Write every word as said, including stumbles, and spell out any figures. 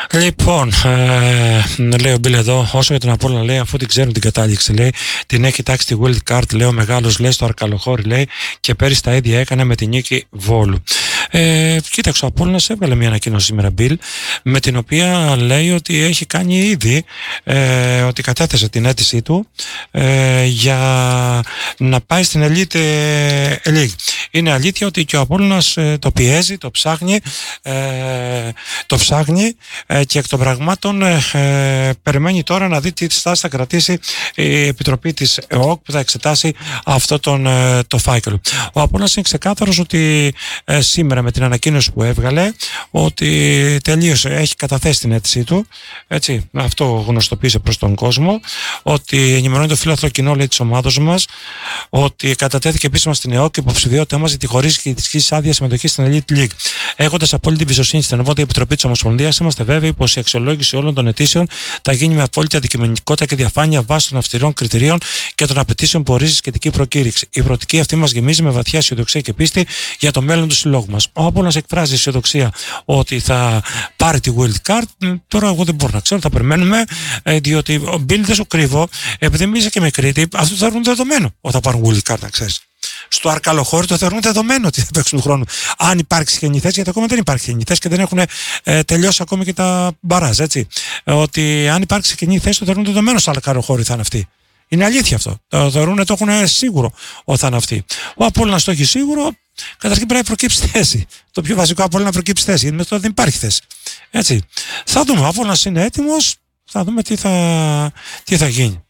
Λοιπόν, ε, λέει ο Μπίλ εδώ, όσο για τον Απόλλωνα, λέει, αφού την ξέρουν την κατάληξη, λέει, την έχει κοιτάξει τη Wild Card, λέει, ο μεγάλος, λέει, στο Αρκαλοχώρι, λέει, και πέρυσι τα ίδια έκανε με την νίκη Βόλου. Ε, κοίταξε, ο Απόλλωνας έβγαλε μια ανακοίνωση σήμερα, Μπίλ, με την οποία λέει ότι έχει κάνει ήδη, ε, ότι κατέθεσε την αίτησή του ε, για να πάει στην Elite League. Είναι αλήθεια ότι και ο Απόλλωνας ε, το πιέζει, το ψάχνει, ε, το ψάχνει ε, και εκ των πραγμάτων ε, ε, περιμένει τώρα να δει τι στάση θα κρατήσει η Επιτροπή της ΕΟΚ που θα εξετάσει αυτό τον, ε, το φάκελο. Ο Απόλλωνας είναι ξεκάθαρος ότι ε, σήμερα με την ανακοίνωση που έβγαλε ότι τελείωσε, έχει καταθέσει την αίτησή του, έτσι, αυτό γνωστοποίησε προς τον κόσμο, ότι ενημερώνει το φιλάθλο κοινό, λέει, της ομάδος μας, ότι κατατέθηκε επίσημα στην ΕΟΚ υποψηφιότητά μας για τη χωρίς και τη άδεια συμμετοχή στην Elite League. Έχοντας απόλυτη εμπιστοσύνη στην Αρμόδια Επιτροπή της Ομοσπονδίας, είμαστε βέβαιοι πως η αξιολόγηση όλων των αιτήσεων θα γίνει με απόλυτη αντικειμενικότητα και διαφάνεια βάσει των αυστηρών κριτηρίων και των απαιτήσεων που ορίζει η σχετική προκήρυξη. Η προοπτική αυτή μας γεμίζει με βαθιά αισιοδοξία και πίστη για το μέλλον του συλλόγου μας. Ο Απόλλωνας εκφράζει αισιοδοξία ότι θα πάρει τη Wild Card. Τώρα, εγώ δεν μπορώ να ξέρω, θα περιμένουμε, διότι ο Μπίλ, δεν σου κρύβω, επειδή είμαι και με Κρήτη, αυτό το θεωρούν δεδομένο ότι θα πάρουν Wild Card, να ξέρεις. Στο Αρκαλοχώρι το θεωρούν δεδομένο ότι θα παίξουν του χρόνου. Αν υπάρξει χιονή θέση, γιατί ακόμα δεν υπάρχει χιονή θέση και δεν έχουν ε, τελειώσει ακόμη και τα μπαράζ, έτσι. Ε, ότι αν υπάρξει χιονή θέση, το θεωρούν δεδομένο στο Αρκαλοχώρι θα είναι αυτή. Είναι αλήθεια αυτό. Το θεωρούν, το έχουν σίγουρο ότι θα είναι αυτή. Ο Απόλλωνας το έχει σίγουρο. Καταρχήν πρέπει να προκύψει θέση. Το πιο βασικό από όλα να προκύψει θέση. Γιατί μετά δεν υπάρχει θέση. Έτσι. Θα δούμε. Ο Απόλλωνας είναι έτοιμος. Θα δούμε τι θα, τι θα γίνει.